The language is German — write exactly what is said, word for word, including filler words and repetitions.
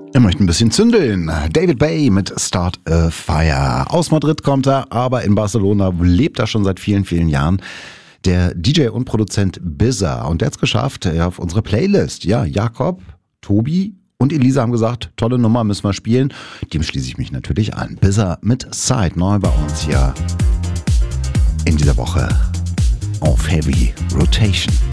Er möchte ein bisschen zündeln. David Bay mit Start a Fire. Aus Madrid kommt er, aber in Barcelona lebt er schon seit vielen, vielen Jahren. Der D J und Produzent Bizza. Und der hat es geschafft, ja, auf unsere Playlist. Ja, Jakob, Tobi und Elisa haben gesagt, tolle Nummer, müssen wir spielen. Dem schließe ich mich natürlich an. Bizza mit Side, neu bei uns hier in dieser Woche auf Heavy Rotation.